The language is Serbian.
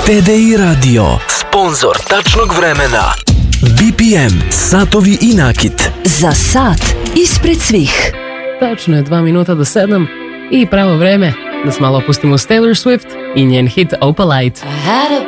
TDI Radio, sponzor tačnog vremena. BPM, satovi i nakit. Za sat ispred svih. Tačno je 2 minuta do 7 i pravo vreme da se malo opustimo s Taylor Swift i njen hit Opalite. I had a